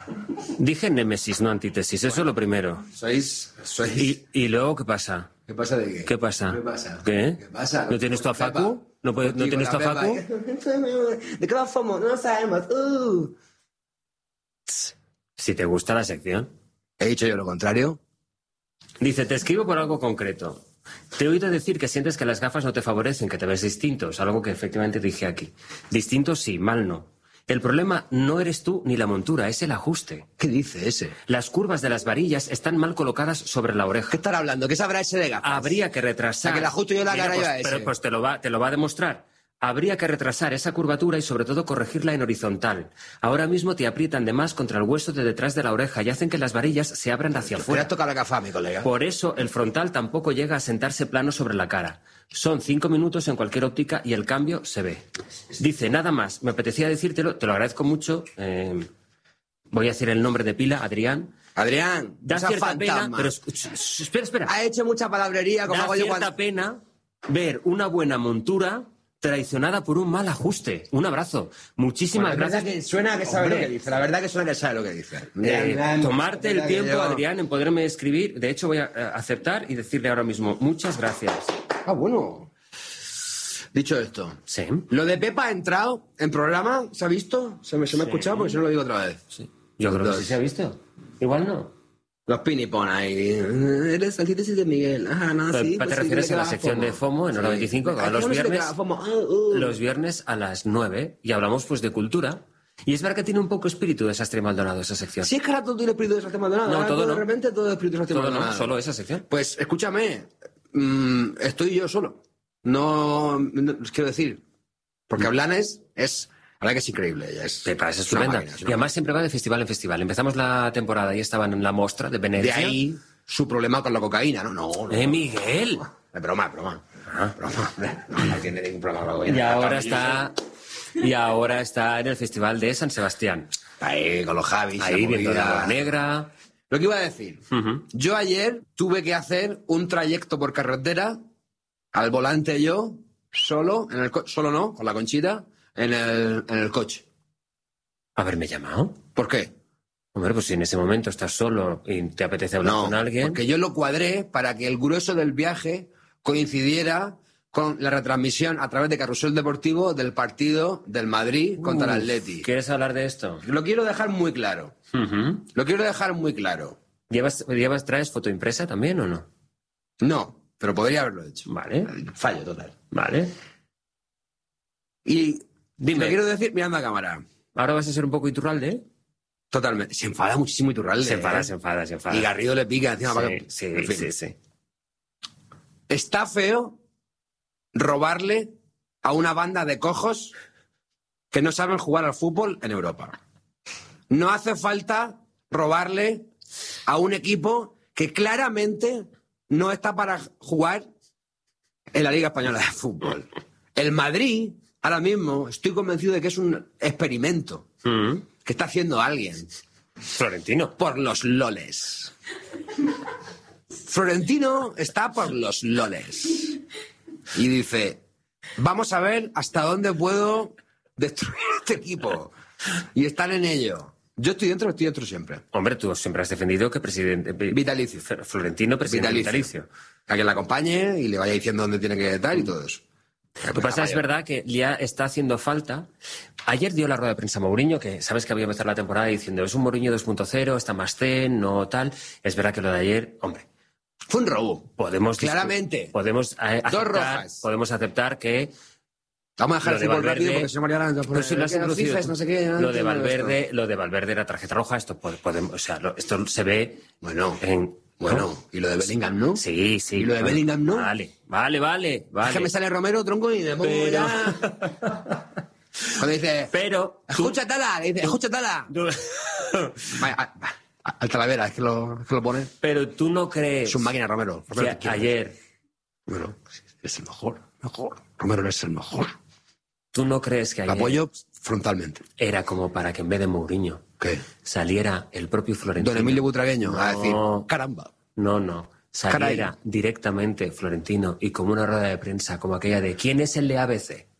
Dije némesis, no antítesis. Eso es lo primero. Sois... ¿Y luego qué pasa? ¿Qué pasa de qué? ¿Qué pasa? ¿Qué pasa? ¿Qué? ¿Qué pasa? ¿No tienes tu a Facu? ¿No tienes tu a Facu? ¿De qué forma? No sabemos. Si te gusta la sección. He dicho yo lo contrario. Dice, te escribo por algo concreto. Te he oído decir que sientes que las gafas no te favorecen, que te ves distinto. Es algo que efectivamente dije aquí. Distinto sí, mal no. El problema no eres tú ni la montura, es el ajuste. ¿Qué dice ese? Las curvas de las varillas están mal colocadas sobre la oreja. ¿Qué estará hablando? ¿Qué sabrá ese de gafas? Habría que retrasar... A que le ajusto yo la cara yo a ese. Pero pues te lo va a demostrar. Habría que retrasar esa curvatura y sobre todo corregirla en horizontal. Ahora mismo te aprietan de más contra el hueso de detrás de la oreja y hacen que las varillas se abran hacia afuera. Te has tocado la gafa a mi colega. Por eso el frontal tampoco llega a sentarse plano sobre la cara. Son 5 minutos en cualquier óptica y el cambio se ve. Dice, nada más, me apetecía decírtelo, te lo agradezco mucho. Voy a decir el nombre de pila, Adrián. Adrián, Da esa cierta fantasma. pena, pero espera. Ha hecho mucha palabrería como Da hago yo cierta cuando... pena ver una buena montura traicionada por un mal ajuste. Un abrazo. Muchísimas gracias. Que suena que sabe lo que dice. La verdad que suena que sabe lo que dice. Tomarte el tiempo, Adrián, en poderme escribir. De hecho, voy a aceptar y decirle ahora mismo muchas gracias. Ah, bueno. Dicho esto, Sí. lo de Pepa ha entrado en programa, ¿se ha visto? ¿Se me ha escuchado? Porque si no lo digo otra vez. Sí. Yo creo que sí se ha visto. Igual no. Los pinipón ahí. Eres antítesis de Miguel. Ah, no, Pero, sí. ¿te pues sí, refieres le a la queda sección FOMO. de FOMO en hora 25? Que va los no se le viernes. queda FOMO. Los viernes a las 9 y hablamos pues de cultura. Y es verdad que tiene un poco espíritu de Sastre Maldonado esa sección. Si es que ahora todo tiene espíritu de Sastre Maldonado. No, ahora todo no. De repente todo es espíritu de Sastre Todo Maldonado. no, solo esa sección. Pues escúchame, estoy yo solo. No quiero decir, porque Blanes es, la verdad que es increíble. Ella es, Pepa, es una estupenda. máquina, es Y una además siempre va de festival en festival. Empezamos la temporada y estaban en la mostra de Venecia. De ahí su problema con la cocaína. No. Miguel. Broma. No tiene ningún problema con la cocaína. Y ahora está en el festival de San Sebastián. Ahí, con los Javis. Ahí la viendo movida. la negra. Lo que iba a decir. Ujú. Yo ayer tuve que hacer un trayecto por carretera, al volante yo, solo, solo no, con la Conchita, en el coche. ¿Haberme llamado? ¿Por qué? Hombre, pues si en ese momento estás solo y te apetece hablar con alguien... porque yo lo cuadré para que el grueso del viaje coincidiera con la retransmisión a través de Carrusel Deportivo del partido del Madrid contra el Atleti. ¿Quieres hablar de esto? Lo quiero dejar muy claro. Ujú. Lo quiero dejar muy claro. ¿Traes foto impresa también o no? No, pero podría haberlo hecho. Vale, Fallo total. vale. Y Dime. lo quiero decir mirando a cámara. ¿Ahora vas a ser un poco Iturralde? Totalmente. Se enfada muchísimo Iturralde. Se enfada. Y Garrido le pica encima. para que- Sí, en fin. sí. Está feo robarle a una banda de cojos que no saben jugar al fútbol en Europa. No hace falta robarle a un equipo que claramente no está para jugar en la Liga Española de Fútbol. El Madrid, ahora mismo, estoy convencido de que es un experimento que está haciendo alguien Florentino. por los loles. Florentino está por los loles. Y dice, vamos a ver hasta dónde puedo destruir este equipo. Y están en ello. Yo estoy dentro siempre. Hombre, tú siempre has defendido que presidente... Vitalicio. Florentino, presidente vitalicio. A que le acompañe y le vaya diciendo dónde tiene que estar y todo eso. Lo que pasa es verdad que ya está haciendo falta. Ayer dio la rueda de prensa Mourinho, que sabes que había empezado la temporada diciendo es un Mourinho 2.0, está más zen, no tal. Es verdad que lo de ayer, hombre, fue un robo. Claramente. Podemos Dos rojas. Podemos aceptar que Vamos a dejar Lo el de fútbol rápido Valverde- porque si no Mariana nos pone, Pero si lo has que los introducido fifes, tú. no sé qué, yo no Lo de entiendo Valverde era tarjeta roja, esto podemos, o sea, esto se ve Bueno, en... bueno, y lo de Bellingham, ¿no? Sí. ¿Y lo de Bellingham, no? Vale. Es que me sale Romero, tronco, y me pongo Pero- ya... Cuando dice, Pero... escucha Tala, le dice, escucha Tala. Vaya, al Talavera, es que lo pone. Pero tú no crees Es un máquina, Romero. que Romero, te quiero. ayer... Bueno, es el mejor. Romero es el mejor. ¿Tú no crees que Lo ayer apoyo frontalmente. era como para que en vez de Mourinho ¿Qué? saliera el propio Florentino? Don Emilio Butragueño a decir, caramba. No. Saliera Caray. directamente Florentino y como una rueda de prensa como aquella de ¿quién es el de ABC?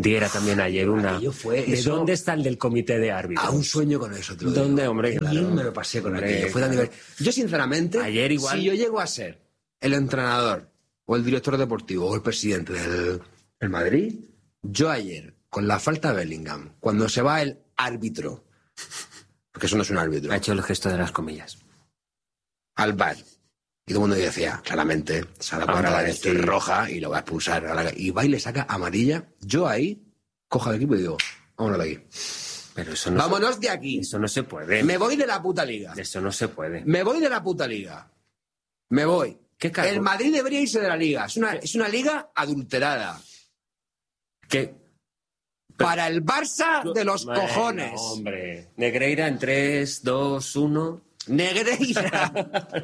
Diera también ayer una... Aquello fue ¿De eso- dónde está el del comité de árbitros? A un sueño con eso, te lo digo. ¿Dónde, hombre? Qué Claro. bien me lo pasé con Hombre, aquello. Fue tan claro. divertido. Yo, sinceramente, Ayer igual- si yo llego a ser el entrenador o el director deportivo o el presidente del Madrid, yo ayer, con la falta de Bellingham, cuando se va el árbitro, porque eso no es un árbitro, Ha hecho el gesto de las comillas. al bar, y todo el mundo decía, claramente, se ha dado Ahora cuenta va a de que estoy decir- roja y lo va a expulsar. Y va y le saca amarilla. Yo ahí cojo al equipo y digo, vámonos de aquí. Pero eso no, Vámonos de aquí. eso no se puede. Me voy de la puta liga. Eso no se puede. Me voy de la puta liga. Me voy. ¿Qué cargo? El Madrid debería irse de la liga. Es una liga adulterada. ¿Qué? Para el Barça de los Bueno, cojones. Hombre. Negreira en 3, 2, 1. Negreira.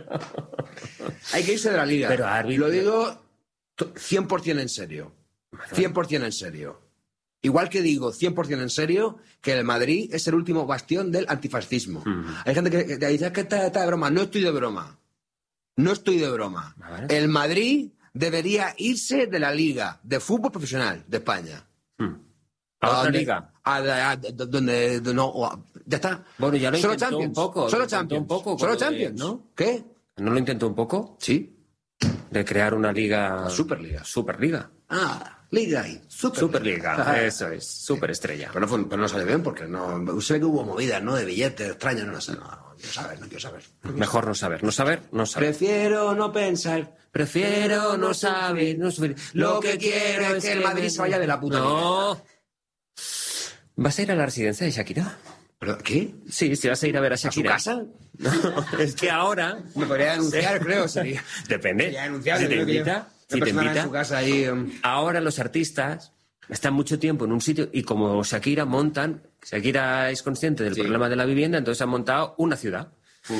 Hay que irse de la liga. Pero árbitro- Lo digo 100% en serio. 100% en serio. Igual que digo 100% en serio que el Madrid es el último bastión del antifascismo. Hay gente que dice que está de broma. No estoy de broma. No estoy de broma. Vale. El Madrid debería irse de la liga de fútbol profesional de España. ¿A otra donde- liga? donde no, ya está. Bueno, ya lo Solo intentó Champions. un poco, Solo lo intentó Champions. un poco Solo con lo de- Champions. ¿no? ¿Qué? ¿No lo intentó un poco? Sí. De crear una liga... La Superliga. Superliga. Liga y Superliga, eso es. Superestrella. Pero no sale bien porque no. Se ve que hubo movidas, ¿no? De billetes extraños, no sé. No quiero saber. Mejor no saber. No saber, no saber. Prefiero no pensar. Prefiero no saber, no saber. Lo que quiero es que el Madrid se vaya de la puta No. ¿Vas a ir a la residencia de Shakira? ¿Pero qué? Sí, si vas a ir a ver a ¿A su Shakira. casa? No, es que ahora... Me podría denunciar, creo, sería. Depende. Sería denunciable. Si te creo que invita, una si te persona en invita. su casa ahí. Ahora los artistas están mucho tiempo en un sitio y como Shakira montan... Shakira es consciente del Sí. problema de la vivienda, entonces han montado una ciudad.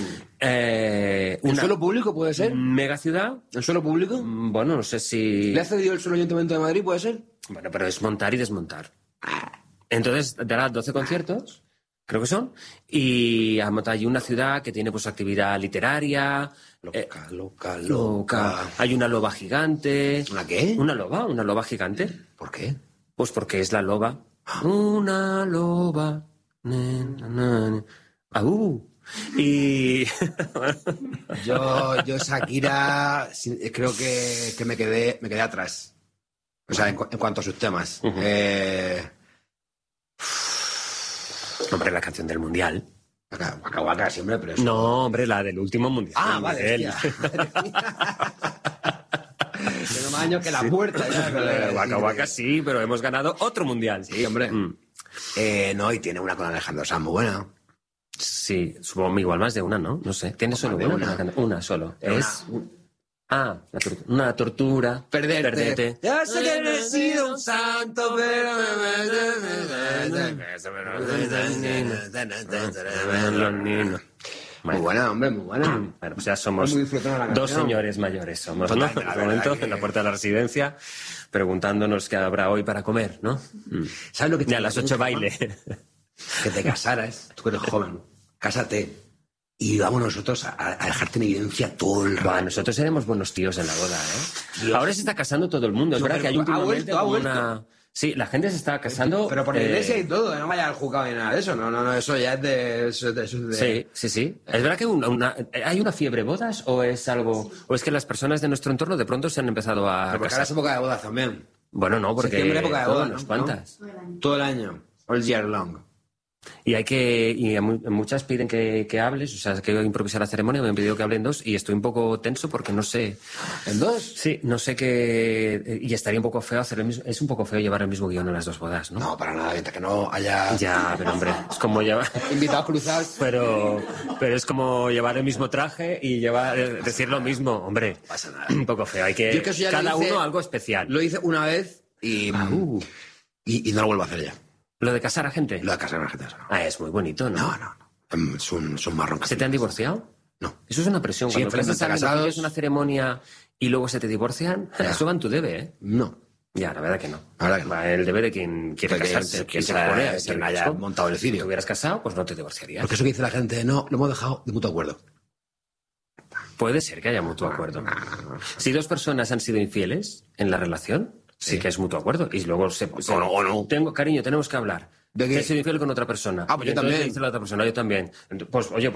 ¿En Una suelo público puede ser? mega ciudad. ¿En suelo público? Bueno, no sé si... ¿Le ha cedido el suelo Ayuntamiento de Madrid, puede ser? Bueno, pero es montar y desmontar. Entonces dará 12 conciertos, creo que son, y ha montado allí una ciudad que tiene pues actividad literaria. Loca. Hay una loba gigante. ¿Una qué? Una loba gigante. ¿Por qué? Pues porque es la loba. Una loba. Y Yo Shakira, creo que me quedé atrás. O sea, en cuanto a sus temas. hombre, la canción del mundial. Waka Waka siempre, pero eso. No, hombre, la del último mundial. Ah, vale. Miguel. Tengo más años que la puerta. Ya, Waka Waka sí, pero hemos ganado otro mundial. Sí, hombre. No, y tiene una con Alejandro Sanz muy buena. Sí, supongo igual más de una, ¿no? No sé. ¿Tiene solo más de una? una. Una solo. Pero Es... una tortura. Perderte. Ya sé que no he sido un santo, pero... Los niños. Muy buena, hombre, muy buena. Bueno, o sea, somos Muy disfrutona la dos canción. señores mayores, somos, ¿no? Totalmente, En la este verdad momento, que- en la puerta de la residencia, preguntándonos qué habrá hoy para comer, ¿no? ¿Sabes lo que Y a las 8 baile. Que te casaras, tú que eres joven, cásate y vamos nosotros a dejarte en evidencia todo el Buah, rato. nosotros seremos buenos tíos en la boda, ¿eh? Ahora se está casando todo el mundo. Es No, verdad que hay pero últimamente ha como vuelto. una... Sí, la gente se está casando... Pero por la iglesia y todo, no vaya al juzgado ni nada de eso. No, eso ya es de... Eso es de- Sí. ¿Es verdad que hay una fiebre bodas o es algo... o es que las personas de nuestro entorno de pronto se han empezado a Pero porque ahora casar? es época de bodas también. Bueno, no, porque... Septiembre, época de bodas, unas ¿no? cuantas. Todo el año. All year long. Y muchas piden que hables, o sea, que improvisar la ceremonia, me han pedido que hablen dos y estoy un poco tenso porque no sé... ¿En dos? Sí, no sé qué... Y estaría un poco feo hacer el mismo... Es un poco feo llevar el mismo guión en las dos bodas, ¿no? No, para nada, mientras que no haya Ya, pero hombre, es como llevar... invitados cruzados. Pero es como llevar el mismo traje y decir lo mismo, hombre. Pasa nada. Un poco feo, hay que... Yo es que eso ya lo cada hice- uno algo especial. Lo hice una vez y no lo vuelvo a hacer ya. Lo de casar a gente. Lo de casar a la gente. Eso no. Es muy bonito, ¿no? No. Es un marrón. ¿Se te han divorciado? No. Eso es una presión. Sí, Cuando casas a alguien, casados. tienes una ceremonia y luego se te divorcian, Ya. eso va en tu debe, ¿eh? No. Ya, la verdad que no. La verdad que no. Va en el debe de quien quiere Porque casarse. es- Quien se quien pone a quien ese haya riesgo. montado el Si cirio. te hubieras casado, pues no te divorciarías. Porque eso que dice la gente, no, lo hemos dejado de mutuo acuerdo. Puede ser que haya mutuo acuerdo. Si dos personas han sido infieles en la relación, Sí que es mutuo acuerdo. Y luego O no. Cariño, tenemos que hablar. ¿De qué? Que he sido infiel con otra persona. Ah, pues yo Y entonces también. dice la otra persona, yo también. Pues, oye,